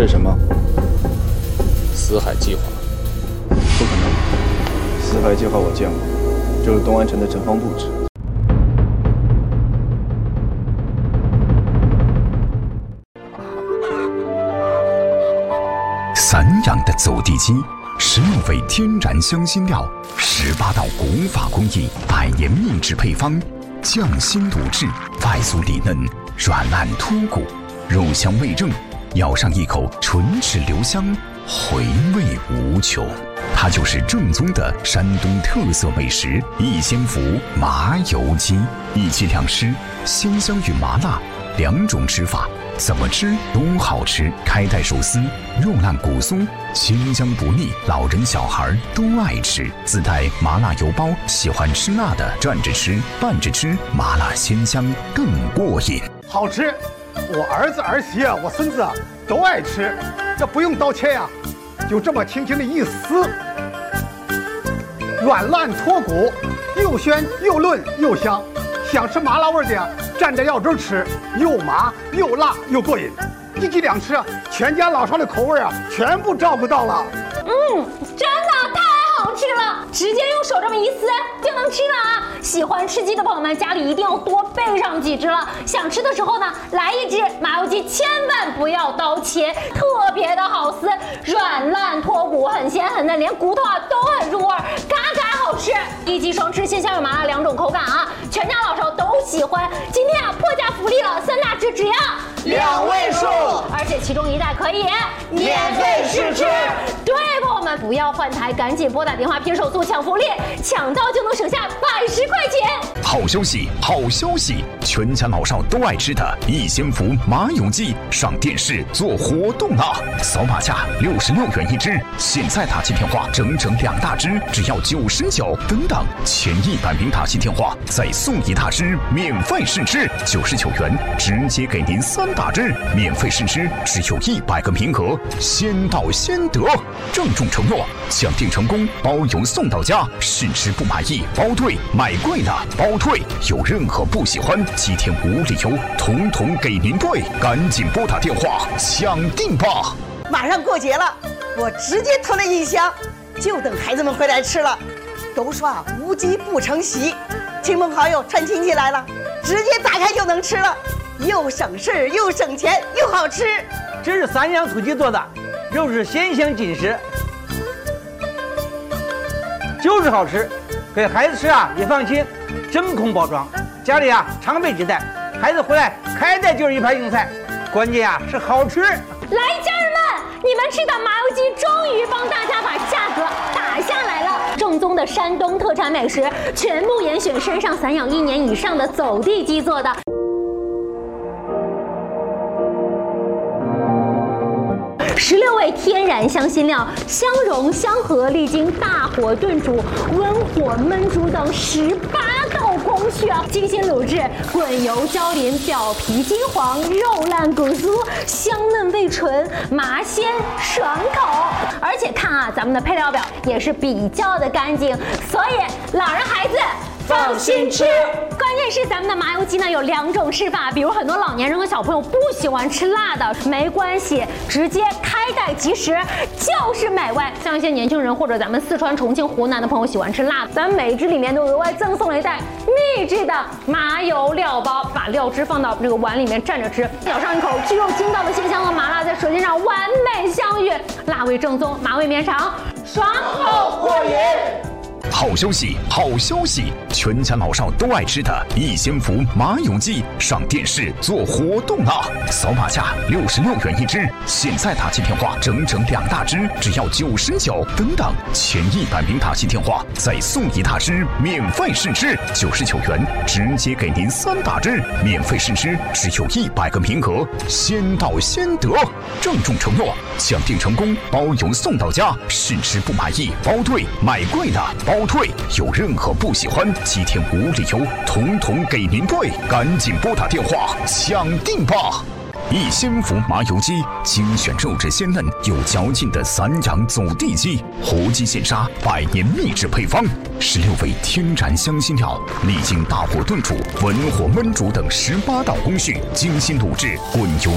是什么？ 死海计划。 不可能，死海计划我见过，就是东安城的城防布置。 散养的走地鸡，16味天然香辛料，18道古法工艺，100年秘制配方，匠心卤制，外酥里嫩，软烂脱骨，肉香味正，咬上一口唇齿留香，回味无穷。它就是正宗的山东特色美食逸仙福麻油鸡，一鸡两吃，鲜香与麻辣2种吃法，怎么吃都好吃。开袋手撕，肉烂骨松，清香不腻，老人小孩都爱吃。自带麻辣油包，喜欢吃辣的蘸着吃，拌着吃，麻辣鲜香更过瘾。 好吃，我儿子儿媳我孙子都爱吃，这不用刀切呀，就这么轻轻的一撕，软烂脱骨，又鲜又嫩又香。想吃麻辣味的呀，蘸着药汁吃，又麻又辣又过瘾。一鸡两吃，全家老少的口味啊，全部照顾到了。 真的太好吃了，直接用手这么一撕就能吃了啊！喜欢吃鸡的朋友们，家里一定要多备上几只了。想吃的时候呢，来一只麻油鸡，千万不要刀切，特别的好撕，软烂脱骨，很鲜很嫩，连骨头都很入味，嘎嘎好吃。一鸡双吃，鲜香与麻辣2种口感啊，全家老少都喜欢。今天破价福利了，3大只只要 2位数， 而且其中1袋可以免费试吃。 对，朋友们不要换台，赶紧拨打电话拼手速抢福利，抢到就能省下110块钱。 好消息，好消息！全家老少都爱吃的逸仙福麻油鸡上电视做活动了，扫码价66元一只，现在打起电话整2大只，只要99。等等，前100名打起电话再送1大只，免费试吃99元，直接给您3大只，免费试吃，只有100个名额，先到先得。郑重承诺，抢订成功包邮送到家，试吃不满意包退，买贵了包退，有任何不喜欢7天无理由，统统给您退。赶紧拨打电话抢订吧！ 马上过节了，我直接囤了1箱，就等孩子们回来吃了。都说啊，无鸡不成席，亲朋好友串亲戚来了，直接打开就能吃了，又省事又省钱又好吃。 这是3样土鸡做的，肉是鲜香紧实，就是好吃，给孩子吃啊也放心。真空包装，家里啊常备纸袋，孩子回来开袋就是一盘硬菜，关键啊是好吃。 来，家人们，你们吃的麻油鸡终于帮大家把价格打下来了。正宗的山东特产美食，全部严选山上散养1年以上的走地鸡做的。16味天然香辛料，相融相合，历经大火炖煮、温火焖煮等18道工序啊，精心卤制，滚油浇淋，表皮金黄，肉烂骨酥，香嫩味纯，麻鲜爽口。而且看啊，咱们的配料表也是比较的干净，所以老人孩子放心吃。 关键是咱们的麻油鸡呢有2种吃法，比如很多老年人和小朋友不喜欢吃辣的，没关系，直接开袋即食就是美味。像一些年轻人或者咱们四川、重庆、湖南的朋友喜欢吃辣的，咱们每只里面都额外赠送了1袋秘制的麻油料包，把料汁放到这个碗里面蘸着吃，咬上一口，鸡肉筋道的鲜香和麻辣在舌尖上完美相遇，辣味正宗，麻味绵长，爽口过瘾。 好消息，好消息！全家老少都爱吃的逸仙福麻油鸡上电视做活动了，扫码价66元一只，现在打起电话整2大只，只要99。等等，前100名打起电话再送1大只，免费试吃99元，直接给您3大只，免费试吃，只有100个名额，先到先得。郑重承诺，抢订成功包邮送到家，试吃不满意包退，买贵了包退，有任何不喜欢7天无理由，统统给您退。赶紧拨打电话抢订吧！逸仙福麻油鸡，精选肉质鲜嫩有嚼劲的散养走地鸡，活鸡现杀，100年秘制配方，16味天然香辛料，历经大火炖煮、文火焖煮等18道工序，精心卤制，滚油